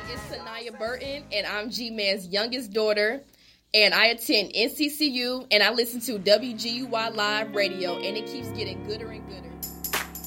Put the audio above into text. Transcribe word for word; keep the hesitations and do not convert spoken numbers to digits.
is Sanaya Burton, and I'm G-Man's youngest daughter, and I attend N C C U, and I listen to W G U Y Live Radio, and it keeps getting gooder and gooder.